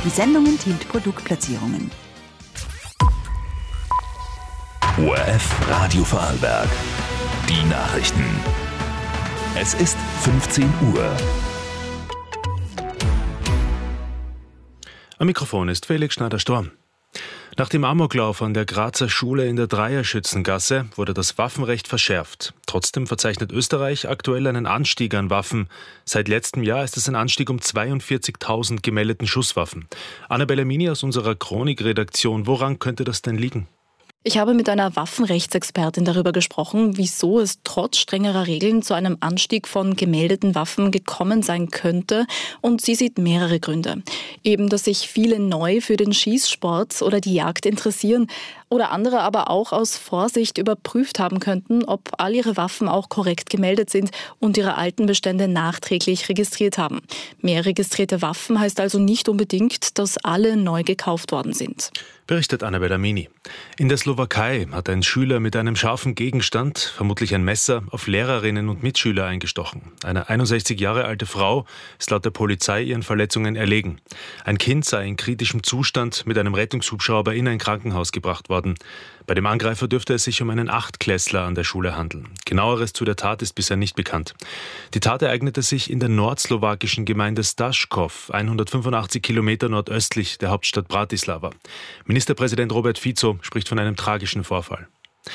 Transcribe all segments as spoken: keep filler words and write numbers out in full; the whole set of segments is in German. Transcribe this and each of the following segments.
Die Sendung enthielt Produktplatzierungen. O R F Radio Vorarlberg. Die Nachrichten. Es ist fünfzehn Uhr. Am Mikrofon ist Felix Schneider-Storm. Nach dem Amoklauf an der Grazer Schule in der Dreierschützengasse wurde das Waffenrecht verschärft. Trotzdem verzeichnet Österreich aktuell einen Anstieg an Waffen. Seit letztem Jahr ist es ein Anstieg um zweiundvierzigtausend gemeldeten Schusswaffen. Annabelle Mini aus unserer Chronik-Redaktion, woran könnte das denn liegen? Ich habe mit einer Waffenrechtsexpertin darüber gesprochen, wieso es trotz strengerer Regeln zu einem Anstieg von gemeldeten Waffen gekommen sein könnte. Und sie sieht mehrere Gründe. Eben, dass sich viele neu für den Schießsport oder die Jagd interessieren oder andere aber auch aus Vorsicht überprüft haben könnten, ob all ihre Waffen auch korrekt gemeldet sind und ihre alten Bestände nachträglich registriert haben. Mehr registrierte Waffen heißt also nicht unbedingt, dass alle neu gekauft worden sind. Berichtet Annabella Mini. In der Slowakei hat ein Schüler mit einem scharfen Gegenstand, vermutlich ein Messer, auf Lehrerinnen und Mitschüler eingestochen. Eine einundsechzig Jahre alte Frau ist laut der Polizei ihren Verletzungen erlegen. Ein Kind sei in kritischem Zustand mit einem Rettungshubschrauber in ein Krankenhaus gebracht worden. Bei dem Angreifer dürfte es sich um einen Achtklässler an der Schule handeln. Genaueres zu der Tat ist bisher nicht bekannt. Die Tat ereignete sich in der nordslowakischen Gemeinde Staškov, hundertfünfundachtzig Kilometer nordöstlich der Hauptstadt Bratislava. Ministerpräsident Robert Fico spricht von einem tragischen Vorfall.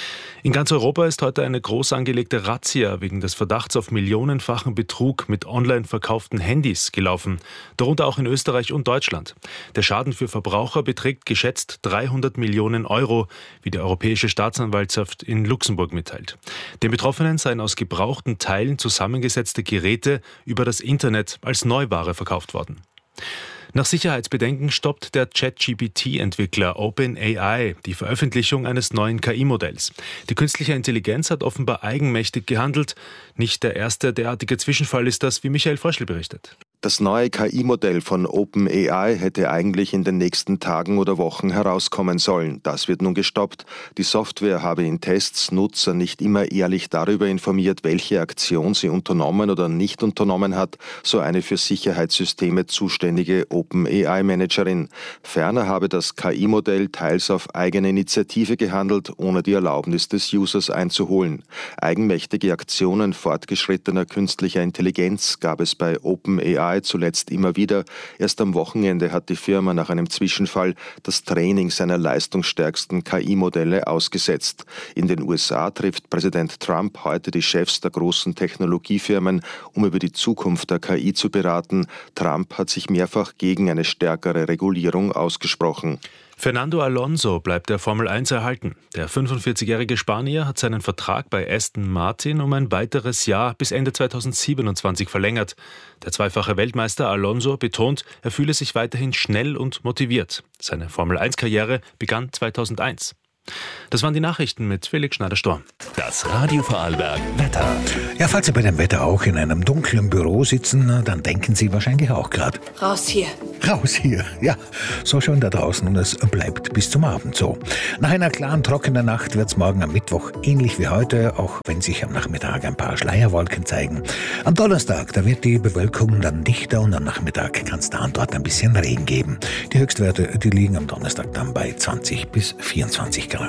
In ganz Europa ist heute eine groß angelegte Razzia wegen des Verdachts auf millionenfachen Betrug mit online verkauften Handys gelaufen, darunter auch in Österreich und Deutschland. Der Schaden für Verbraucher beträgt geschätzt dreihundert Millionen Euro, wie die Europäische Staatsanwaltschaft in Luxemburg mitteilt. Den Betroffenen seien aus gebrauchten Teilen zusammengesetzte Geräte über das Internet als Neuware verkauft worden. Nach Sicherheitsbedenken stoppt der Chat-G P T-Entwickler OpenAI die Veröffentlichung eines neuen K I-Modells. Die künstliche Intelligenz hat offenbar eigenmächtig gehandelt. Nicht der erste derartige Zwischenfall ist das, wie Michael Fröschl berichtet. Das neue K I-Modell von OpenAI hätte eigentlich in den nächsten Tagen oder Wochen herauskommen sollen. Das wird nun gestoppt. Die Software habe in Tests Nutzer nicht immer ehrlich darüber informiert, welche Aktion sie unternommen oder nicht unternommen hat, so eine für Sicherheitssysteme zuständige OpenAI-Managerin. Ferner habe das K I-Modell teils auf eigene Initiative gehandelt, ohne die Erlaubnis des Users einzuholen. Eigenmächtige Aktionen fortgeschrittener künstlicher Intelligenz gab es bei OpenAI zuletzt immer wieder. Erst am Wochenende hat die Firma nach einem Zwischenfall das Training seiner leistungsstärksten K I-Modelle ausgesetzt. In den U S A trifft Präsident Trump heute die Chefs der großen Technologiefirmen, um über die Zukunft der K I zu beraten. Trump hat sich mehrfach gegen eine stärkere Regulierung ausgesprochen. Fernando Alonso bleibt der Formel eins erhalten. Der fünfundvierzigjährige Spanier hat seinen Vertrag bei Aston Martin um ein weiteres Jahr bis Ende zweitausendsiebenundzwanzig verlängert. Der zweifache Weltmeister Alonso betont, er fühle sich weiterhin schnell und motiviert. Seine Formel eins Karriere begann zweitausendeins. Das waren die Nachrichten mit Felix Schneider-Storm. Das Radio Vorarlberg Wetter. Ja, falls Sie bei dem Wetter auch in einem dunklen Büro sitzen, dann denken Sie wahrscheinlich auch gerade: Raus hier. Raus hier, ja. So schön da draußen und es bleibt bis zum Abend so. Nach einer klaren, trockenen Nacht wird es morgen am Mittwoch ähnlich wie heute, auch wenn sich am Nachmittag ein paar Schleierwolken zeigen. Am Donnerstag, da wird die Bewölkung dann dichter und am Nachmittag kann es da und dort ein bisschen Regen geben. Die Höchstwerte, die liegen am Donnerstag dann bei zwanzig bis vierundzwanzig Grad.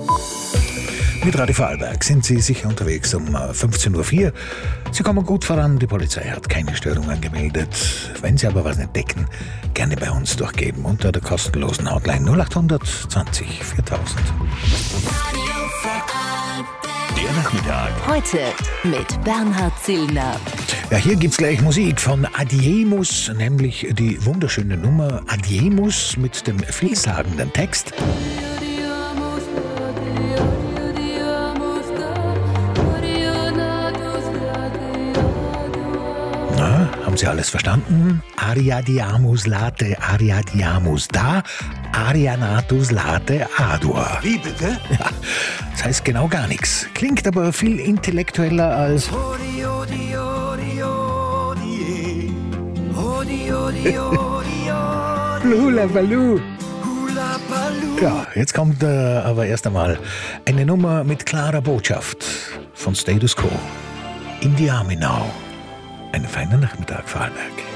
Mit Radio Vorarlberg sind Sie sicher unterwegs um fünfzehn Uhr vier. Sie kommen gut voran, die Polizei hat keine Störungen gemeldet. Wenn Sie aber was entdecken, gerne bei uns durchgeben unter der kostenlosen Hotline null achthundert zwanzig viertausend. Der Nachmittag. Heute mit Bernhard Zillner. Ja, hier gibt's gleich Musik von Adiemus, nämlich die wunderschöne Nummer Adiemus mit dem vielsagenden Text. Na, haben Sie alles verstanden? Ariadiamus late, Ariadiamus da, Arianatus late adua. Wie bitte? Ja, das heißt genau gar nichts. Klingt aber viel intellektueller als Hula Baloo. Ja, jetzt kommt äh, aber erst einmal eine Nummer mit klarer Botschaft von Status Quo. In the Army Now. Einen feinen Nachmittag, Vorarlberg.